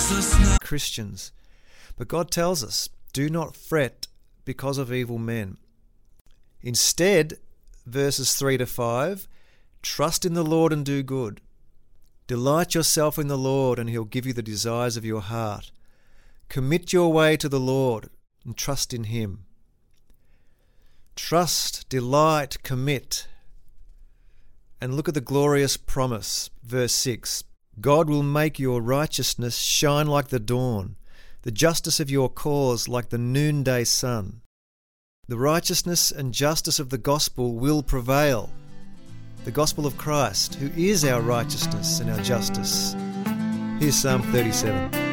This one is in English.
Christians. But God tells us, do not fret because of evil men. Instead, verses 3 to 5, trust in the Lord and do good. Delight yourself in the Lord and he'll give you the desires of your heart. Commit your way to the Lord and trust in him. Trust, delight, commit. And look at the glorious promise, verse 6. God will make your righteousness shine like the dawn, the justice of your cause like the noonday sun. The righteousness and justice of the gospel will prevail. The gospel of Christ, who is our righteousness and our justice. Here's Psalm 37.